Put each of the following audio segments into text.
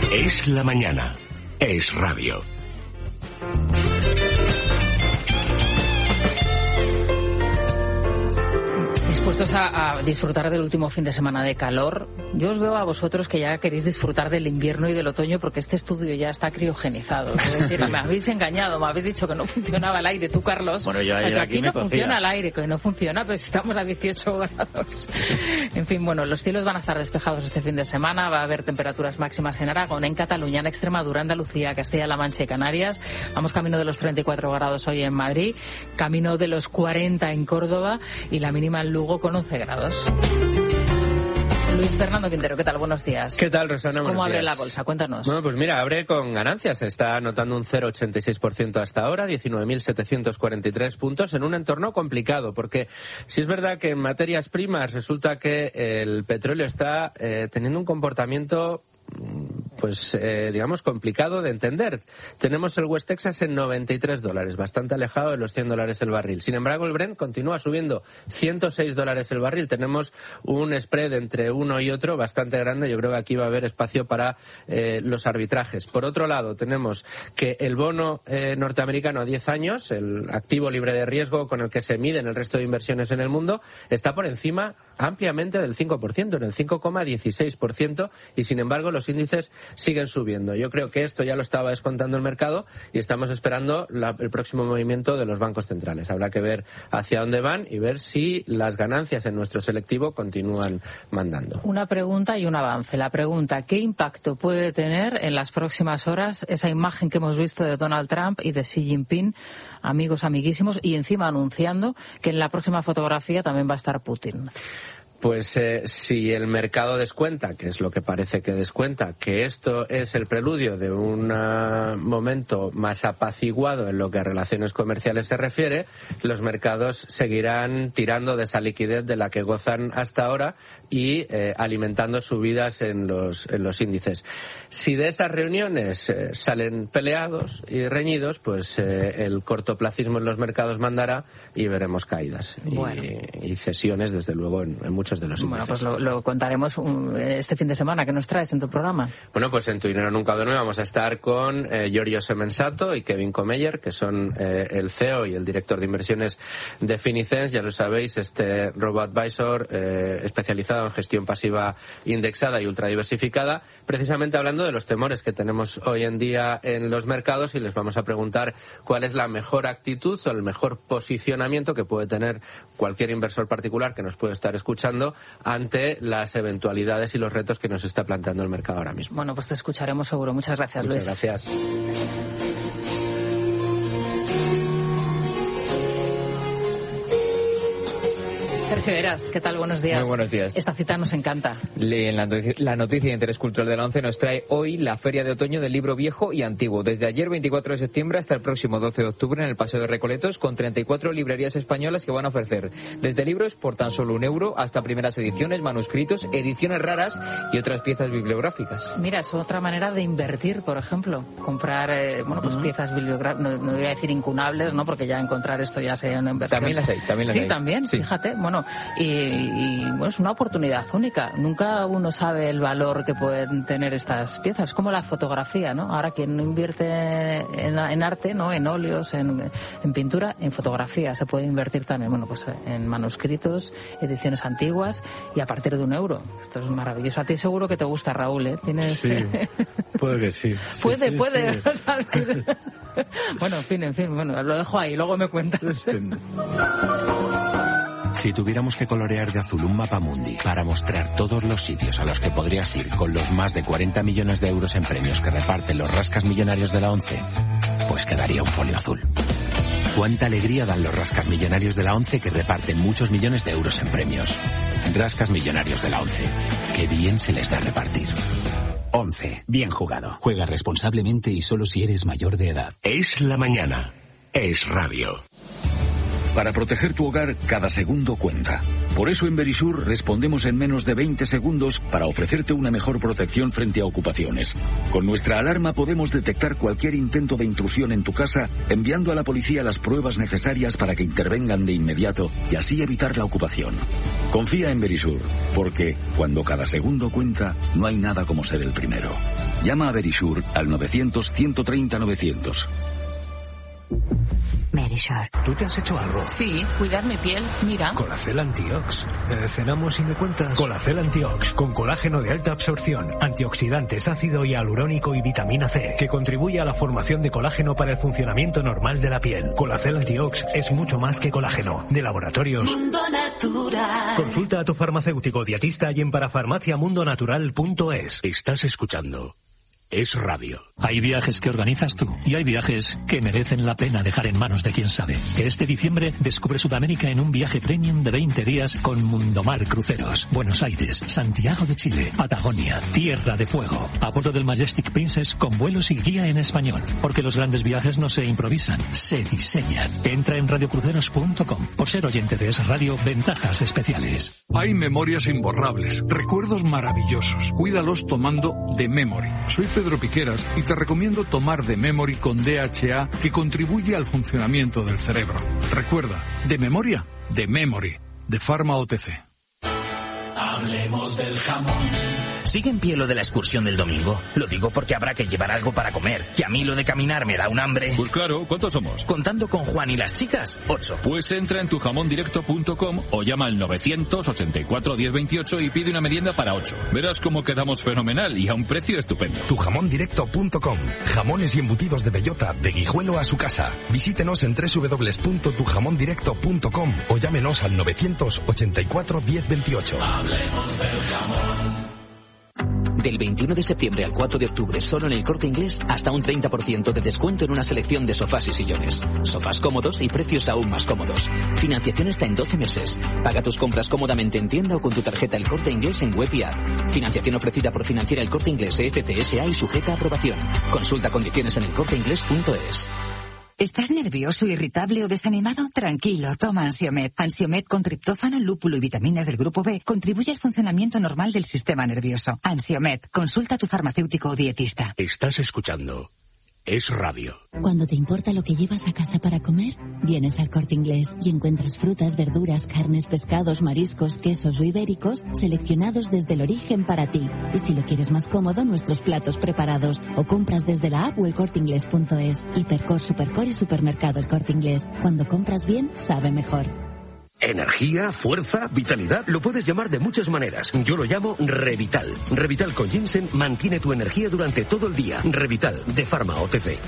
Es la mañana. Es radio. Dispuestos a disfrutar del último fin de semana de calor. Yo os veo a vosotros que ya queréis disfrutar del invierno y del otoño porque este estudio ya está criogenizado. Es decir, me habéis engañado, me habéis dicho que no funcionaba el aire. Tú, Carlos, bueno, yo aquí no funciona el aire, que no funciona, pero estamos a 18 grados. En fin, bueno, los cielos van a estar despejados este fin de semana. Va a haber temperaturas máximas en Aragón, en Cataluña, en Extremadura, Andalucía, Castilla-La Mancha y Canarias. Vamos camino de los 34 grados hoy en Madrid, camino de los 40 en Córdoba y la mínima en Lugo con 11 grados. Luis Fernando Quintero, ¿qué tal? Buenos días. ¿Qué tal, Rosana? ¿Cómo abre días. la bolsa? Cuéntanos. Bueno, pues mira, abre con ganancias. Está anotando un 0,86% hasta ahora, 19.743 puntos, en un entorno complicado, porque sí es verdad que en materias primas resulta que el petróleo está teniendo un comportamiento digamos complicado de entender. Tenemos el West Texas en $93, bastante alejado de los $100 el barril. Sin embargo, el Brent continúa subiendo, $106 el barril. Tenemos un spread entre uno y otro bastante grande. Yo creo que aquí va a haber espacio para los arbitrajes. Por otro lado, tenemos que el bono norteamericano a 10 años, el activo libre de riesgo con el que se miden el resto de inversiones en el mundo, está por encima ampliamente del 5%, en el 5,16%, y sin embargo los índices siguen subiendo. Yo creo que esto ya lo estaba descontando el mercado y estamos esperando el próximo movimiento de los bancos centrales. Habrá que ver hacia dónde van y ver si las ganancias en nuestro selectivo continúan mandando. Una pregunta y un avance. La pregunta, ¿qué impacto puede tener en las próximas horas esa imagen que hemos visto de Donald Trump y de Xi Jinping, amigos, amiguísimos, y encima anunciando que en la próxima fotografía también va a estar Putin? Pues si el mercado descuenta, que es lo que parece que descuenta, que esto es el preludio de un momento más apaciguado en lo que a relaciones comerciales se refiere, los mercados seguirán tirando de esa liquidez de la que gozan hasta ahora y alimentando subidas en los índices. Si de esas reuniones salen peleados y reñidos, pues el cortoplacismo en los mercados mandará y veremos caídas y cesiones, desde luego, en muchos de los índices. Bueno, pues lo contaremos este fin de semana. ¿Qué nos traes en tu programa? Bueno, pues en Tu Dinero Nunca Duerme vamos a estar con Giorgio Semensato y Kevin Comeyer, que son el CEO y el director de inversiones de Finicens. Ya lo sabéis, este robo-advisor especializado en gestión pasiva indexada y ultradiversificada, precisamente hablando de los temores que tenemos hoy en día en los mercados, y les vamos a preguntar cuál es la mejor actitud o el mejor posicionamiento que puede tener cualquier inversor particular que nos puede estar escuchando ante las eventualidades y los retos que nos está planteando el mercado ahora mismo. Bueno, pues te escucharemos seguro. Muchas gracias, Luis. Muchas gracias. Sergio Heras, ¿qué tal? Buenos días. Muy buenos días. Esta cita nos encanta. La noticia de interés cultural de la ONCE nos trae hoy la Feria de Otoño del Libro Viejo y Antiguo. Desde ayer, 24 de septiembre, hasta el próximo 12 de octubre en el Paseo de Recoletos, con 34 librerías españolas que van a ofrecer desde libros por tan solo €1 hasta primeras ediciones, manuscritos, ediciones raras y otras piezas bibliográficas. Mira, es otra manera de invertir, por ejemplo. Comprar piezas bibliográficas, no voy a decir incunables, ¿no? Porque ya encontrar esto ya sería una inversión. También las hay, Sí, también, sí. Fíjate. Bueno, y es una oportunidad única. Nunca uno sabe el valor que pueden tener estas piezas, como la fotografía, ¿no? Ahora quien no invierte en arte, ¿no? En óleos, en pintura, en fotografía se puede invertir también, bueno, pues en manuscritos, ediciones antiguas y a partir de €1. Esto es maravilloso. A ti seguro que te gusta, Raúl, ¿eh? ¿Tienes... Sí, puede que sí. Puede. Sí. Bueno, en fin, bueno, lo dejo ahí, luego me cuentas. Si tuviéramos que colorear de azul un mapamundi para mostrar todos los sitios a los que podrías ir con los más de 40 millones de euros en premios que reparten los rascas millonarios de la ONCE, pues quedaría un folio azul. Cuánta alegría dan los rascas millonarios de la ONCE que reparten muchos millones de euros en premios. Rascas millonarios de la ONCE. Qué bien se les da repartir. 11. Bien jugado. Juega responsablemente y solo si eres mayor de edad. Es la mañana. Es radio. Para proteger tu hogar, cada segundo cuenta. Por eso en Verisur respondemos en menos de 20 segundos para ofrecerte una mejor protección frente a ocupaciones. Con nuestra alarma podemos detectar cualquier intento de intrusión en tu casa, enviando a la policía las pruebas necesarias para que intervengan de inmediato y así evitar la ocupación. Confía en Verisur, porque cuando cada segundo cuenta, no hay nada como ser el primero. Llama a Verisur al 900-130-900. Verisur. ¿Tú te has hecho algo? Sí, cuidar mi piel, mira. Colacel Antiox. Cenamos y me cuentas. Colacel Antiox, con colágeno de alta absorción, antioxidantes, ácido hialurónico y vitamina C, que contribuye a la formación de colágeno para el funcionamiento normal de la piel. Colacel Antiox es mucho más que colágeno. De Laboratorios Mundo Natural. Consulta a tu farmacéutico dietista y en parafarmaciamundonatural.es. Estás escuchando Es Radio. Hay viajes que organizas tú y hay viajes que merecen la pena dejar en manos de quien sabe. Este diciembre descubre Sudamérica en un viaje premium de 20 días con Mundomar Cruceros. Buenos Aires, Santiago de Chile, Patagonia, Tierra de Fuego. A bordo del Majestic Princess con vuelos y guía en español. Porque los grandes viajes no se improvisan, se diseñan. Entra en radiocruceros.com. Por ser oyente de Es Radio, ventajas especiales. Hay memorias imborrables, recuerdos maravillosos. Cuídalos tomando The Memory. Soy Pedro Piqueras y te recomiendo tomar The Memory con DHA, que contribuye al funcionamiento del cerebro. Recuerda, de memoria, The Memory, de Pharma OTC. Hablemos del jamón. ¿Sigue en pie lo de la excursión del domingo? Lo digo porque habrá que llevar algo para comer, que a mí lo de caminar me da un hambre. Pues claro, ¿cuántos somos? Contando con Juan y las chicas, 8. Pues entra en tujamondirecto.com o llama al 984 1028 y pide una merienda para 8. Verás cómo quedamos fenomenal y a un precio estupendo. Tujamondirecto.com. Jamones y embutidos de bellota, de Guijuelo a su casa. Visítenos en www.tujamondirecto.com o llámenos al 984 1028. Hablemos del jamón. Del 21 de septiembre al 4 de octubre, solo en El Corte Inglés, hasta un 30% de descuento en una selección de sofás y sillones. Sofás cómodos y precios aún más cómodos. Financiación hasta en 12 meses. Paga tus compras cómodamente en tienda o con tu tarjeta El Corte Inglés en web y app. Financiación ofrecida por Financiera El Corte Inglés FCSA y sujeta a aprobación. Consulta condiciones en elcorteinglés.es. ¿Estás nervioso, irritable o desanimado? Tranquilo, toma Ansiomed. Ansiomed con triptófano, lúpulo y vitaminas del grupo B contribuye al funcionamiento normal del sistema nervioso. Ansiomed, consulta a tu farmacéutico o dietista. Estás escuchando Es Radio. Cuando te importa lo que llevas a casa para comer, vienes al Corte Inglés y encuentras frutas, verduras, carnes, pescados, mariscos, quesos o ibéricos seleccionados desde el origen para ti. Y si lo quieres más cómodo, nuestros platos preparados o compras desde la app o elcorteinglés.es. Hipercor, Supercor y Supermercado El Corte Inglés. Cuando compras bien, sabe mejor. Energía, fuerza, vitalidad, lo puedes llamar de muchas maneras. Yo lo llamo Revital. Revital con ginseng mantiene tu energía durante todo el día. Revital, de Pharma OTC.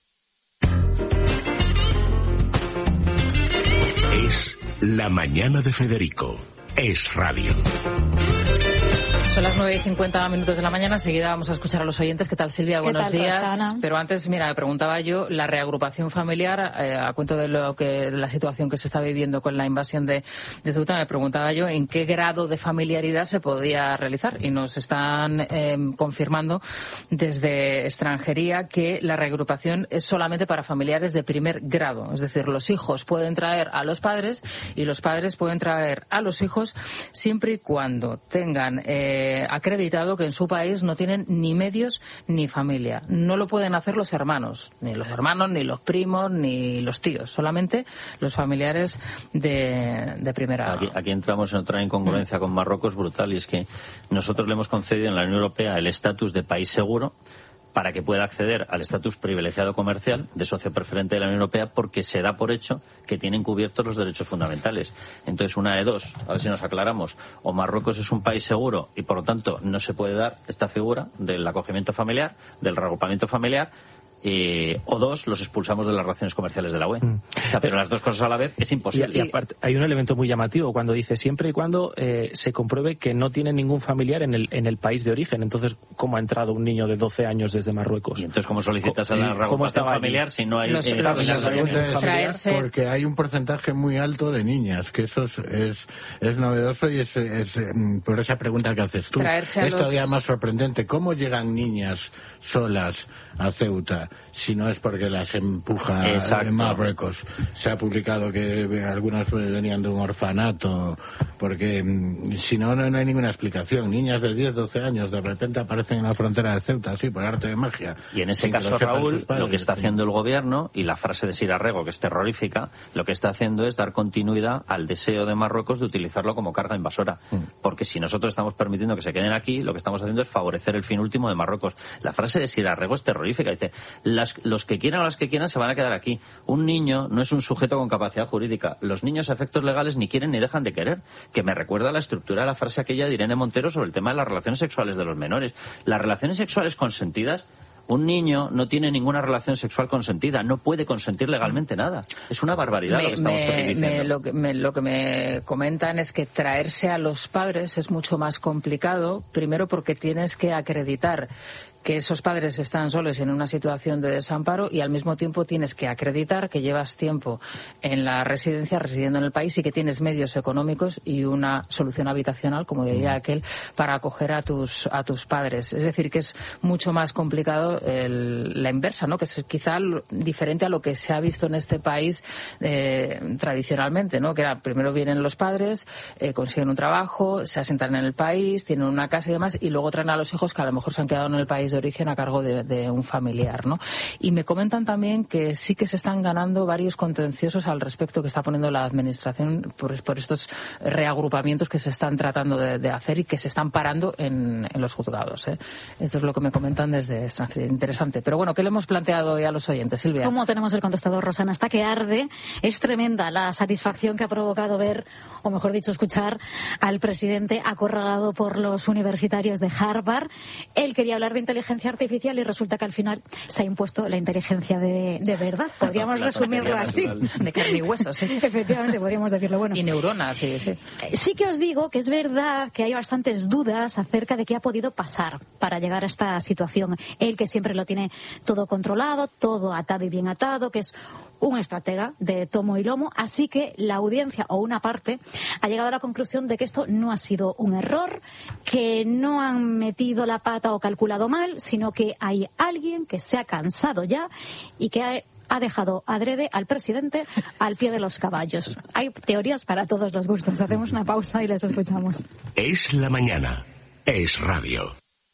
Es la mañana de Federico. Es Radio. Son las 9:50 de la mañana. Enseguida vamos a escuchar a los oyentes. ¿Qué tal, Silvia? Buenos días. Rosana. Pero antes, mira, me preguntaba yo, la reagrupación familiar, a cuento de la situación que se está viviendo con la invasión de Ceuta, me preguntaba yo en qué grado de familiaridad se podía realizar. Y nos están confirmando desde extranjería que la reagrupación es solamente para familiares de primer grado. Es decir, los hijos pueden traer a los padres y los padres pueden traer a los hijos siempre y cuando tengan acreditado que en su país no tienen ni medios ni familia. No lo pueden hacer los hermanos, ni los primos, ni los tíos, solamente los familiares de primera. Aquí entramos en otra incongruencia con Marruecos brutal, y es que nosotros le hemos concedido en la Unión Europea el estatus de país seguro para que pueda acceder al estatus privilegiado comercial de socio preferente de la Unión Europea, porque se da por hecho que tienen cubiertos los derechos fundamentales. Entonces, una de dos, a ver si nos aclaramos: o Marruecos es un país seguro y por lo tanto no se puede dar esta figura del acogimiento familiar, del reagrupamiento familiar, o dos, los expulsamos de las relaciones comerciales de la UE. Pero las dos cosas a la vez es imposible. Y aparte, hay un elemento muy llamativo cuando dice siempre y cuando se compruebe que no tiene ningún familiar en el país de origen. Entonces, ¿cómo ha entrado un niño de 12 años desde Marruecos? Y entonces, ¿cómo solicitas a la reagrupación familiar si no hay la pregunta es porque hay un porcentaje muy alto de niñas, que eso es novedoso, y es por esa pregunta que haces tú. Es todavía más sorprendente. ¿Cómo llegan niñas solas a Ceuta? África, si no es porque las empuja Exacto. en Marruecos. Se ha publicado que algunas venían de un orfanato, porque si no, no hay ninguna explicación. Niñas de 10, 12 años de repente aparecen en la frontera de Ceuta, así, por arte de magia. Y en ese caso, Raúl, lo que está haciendo el gobierno, y la frase de Sir Arrego, que es terrorífica, lo que está haciendo es dar continuidad al deseo de Marruecos de utilizarlo como carga invasora. Porque si nosotros estamos permitiendo que se queden aquí, lo que estamos haciendo es favorecer el fin último de Marruecos. La frase de Sir Arrego es terrorífica. Dice, los que quieran o las que quieran se van a quedar aquí. Un niño no es un sujeto con capacidad jurídica. Los niños a efectos legales ni quieren ni dejan de querer. Que me recuerda a la estructura de la frase aquella de Irene Montero sobre el tema de las relaciones sexuales de los menores. Las relaciones sexuales consentidas, un niño no tiene ninguna relación sexual consentida, no puede consentir legalmente nada. Es una barbaridad lo que estamos diciendo. Lo que me comentan es que traerse a los padres es mucho más complicado, primero porque tienes que acreditar que esos padres están solos en una situación de desamparo y al mismo tiempo tienes que acreditar que llevas tiempo en la residencia, residiendo en el país y que tienes medios económicos y una solución habitacional, como diría aquel, para acoger a tus padres. Es decir, que es mucho más complicado la inversa, ¿no? Que es quizá diferente a lo que se ha visto en este país tradicionalmente, ¿no? Que era primero vienen los padres, consiguen un trabajo, se asientan en el país, tienen una casa y demás, y luego traen a los hijos que a lo mejor se han quedado en el país de origen a cargo de un familiar, ¿no? Y me comentan también que sí que se están ganando varios contenciosos al respecto que está poniendo la administración por estos reagrupamientos que se están tratando de hacer y que se están parando en los juzgados, ¿eh? Esto es lo que me comentan desde extranjería. Interesante. Pero bueno, ¿qué le hemos planteado hoy a los oyentes, Silvia? ¿Cómo tenemos el contestador, Rosana? Hasta que arde. Es tremenda la satisfacción que ha provocado ver, o mejor dicho, escuchar al presidente acorralado por los universitarios de Harvard. Él quería hablar de inteligencia artificial y resulta que al final se ha impuesto la inteligencia de verdad. Podríamos resumirlo así. De carne y huesos, ¿sí? Efectivamente, podríamos decirlo. Bueno, y neuronas, sí. Sí que os digo que es verdad que hay bastantes dudas acerca de qué ha podido pasar para llegar a esta situación. Él, que siempre lo tiene todo controlado, todo atado y bien atado, que es un estratega de tomo y lomo, así que la audiencia o una parte ha llegado a la conclusión de que esto no ha sido un error, que no han metido la pata o calculado mal, sino que hay alguien que se ha cansado ya y que ha dejado adrede al presidente al pie de los caballos. Hay teorías para todos los gustos. Hacemos una pausa y les escuchamos. Es la mañana. Es radio.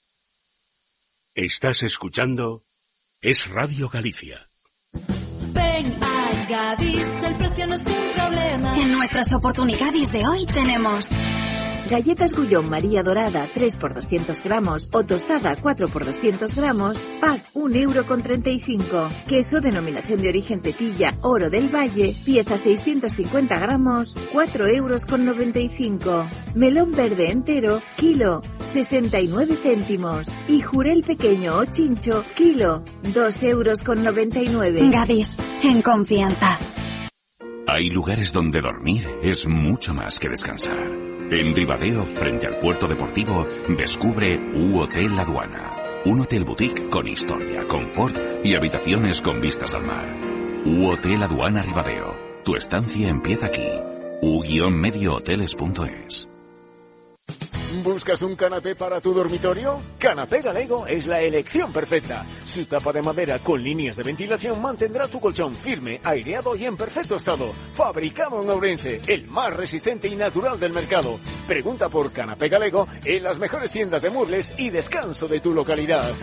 Estás escuchando Es Radio Galicia. Ven a Gadis, el precio no es un problema. En nuestras oportunidades de hoy tenemos galletas Gullón María Dorada 3 por 200 gramos o tostada 4 por 200 gramos, pack 1,35 €. Queso denominación de origen Tetilla Oro del Valle, pieza 650 gramos, 4,95 €. Melón verde entero, kilo, 69 céntimos. Y jurel pequeño o chincho, kilo, 2,99 €. Gadis, en confianza. Hay lugares donde dormir es mucho más que descansar. En Ribadeo, frente al puerto deportivo, descubre U-Hotel Aduana. Un hotel boutique con historia, confort y habitaciones con vistas al mar. U-Hotel Aduana Ribadeo. Tu estancia empieza aquí. u-mediohoteles.es. ¿Buscas un canapé para tu dormitorio? Canapé Galego es la elección perfecta. Su tapa de madera con líneas de ventilación mantendrá tu colchón firme, aireado y en perfecto estado. Fabricado en Ourense, el más resistente y natural del mercado. Pregunta por Canapé Galego en las mejores tiendas de muebles y descanso de tu localidad.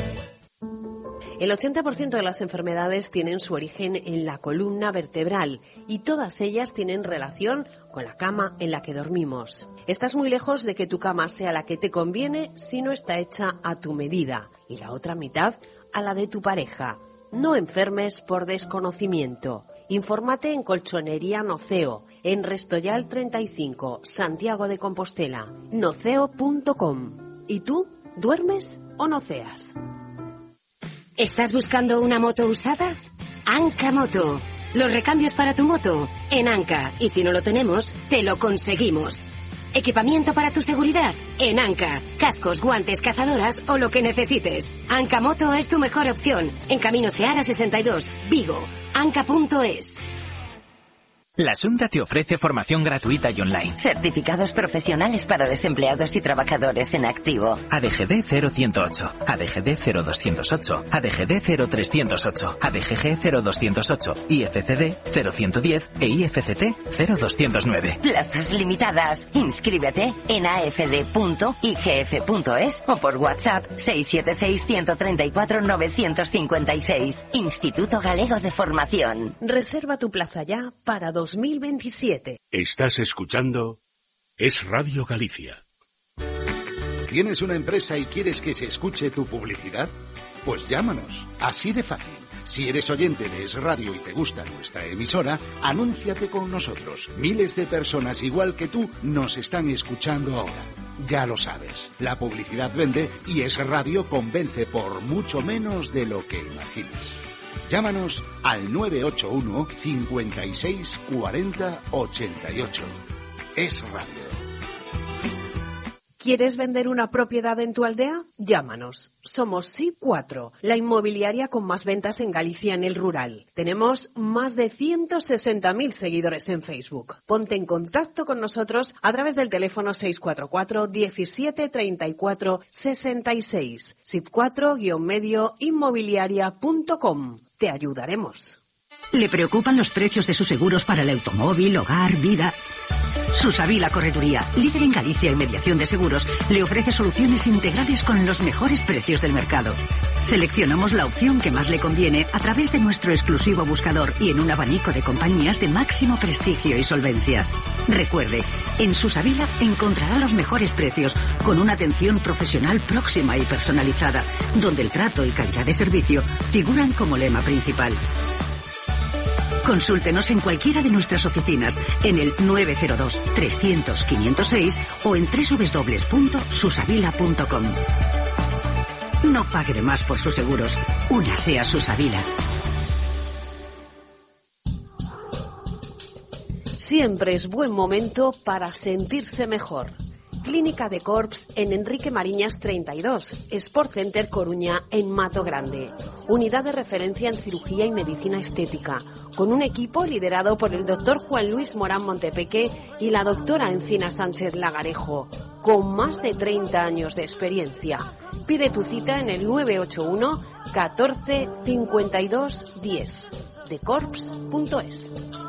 El 80% de las enfermedades tienen su origen en la columna vertebral y todas ellas tienen relación con la cama en la que dormimos. Estás muy lejos de que tu cama sea la que te conviene si no está hecha a tu medida y la otra mitad a la de tu pareja. No enfermes por desconocimiento. Infórmate en Colchonería Noceo, en Restoyal 35, Santiago de Compostela, noceo.com. ¿Y tú, duermes o noceas? ¿Estás buscando una moto usada? Anca Moto. Los recambios para tu moto en Anca. Y si no lo tenemos, te lo conseguimos. Equipamiento para tu seguridad en Anca. Cascos, guantes, cazadoras o lo que necesites. Anca Moto es tu mejor opción. En Camino Seara 62, Vigo. Anca.es. La Xunta te ofrece formación gratuita y online. Certificados profesionales para desempleados y trabajadores en activo. ADGD 0108, ADGD 0208, ADGD 0308, ADGG 0208, IFCD 0110 e IFCT 0209. Plazas limitadas. Inscríbete en afd.igf.es o por WhatsApp 676-134-956. Instituto Galego de Formación. Reserva tu plaza ya para 2027. Estás escuchando Es Radio Galicia. ¿Tienes una empresa y quieres que se escuche tu publicidad? Pues llámanos. Así de fácil. Si eres oyente de Es Radio y te gusta nuestra emisora, anúnciate con nosotros. Miles de personas igual que tú nos están escuchando ahora. Ya lo sabes, la publicidad vende y Es Radio convence por mucho menos de lo que imaginas. Llámanos al 981 56 40 88. Es Radio. ¿Quieres vender una propiedad en tu aldea? Llámanos. Somos SIP4, la inmobiliaria con más ventas en Galicia en el rural. Tenemos más de 160.000 seguidores en Facebook. Ponte en contacto con nosotros a través del teléfono 644 17 34 66. SIP4-medio inmobiliaria.com. Te ayudaremos. ¿Le preocupan los precios de sus seguros para el automóvil, hogar, vida? Susavila Correduría, líder en Galicia en mediación de seguros, le ofrece soluciones integrales con los mejores precios del mercado. Seleccionamos la opción que más le conviene a través de nuestro exclusivo buscador y en un abanico de compañías de máximo prestigio y solvencia. Recuerde, en Susavila encontrará los mejores precios con una atención profesional próxima y personalizada, donde el trato y calidad de servicio figuran como lema principal. Consúltenos en cualquiera de nuestras oficinas en el 902-300-506 o en www.susavila.com. No pague de más por sus seguros. Únase a Susavila. Siempre es buen momento para sentirse mejor. Clínica de Corps en Enrique Mariñas 32, Sport Center Coruña en Mato Grande. Unidad de referencia en cirugía y medicina estética, con un equipo liderado por el doctor Juan Luis Morán Montepeque y la doctora Encina Sánchez Lagarejo, con más de 30 años de experiencia. Pide tu cita en el 981 14 52 10 de corps.es.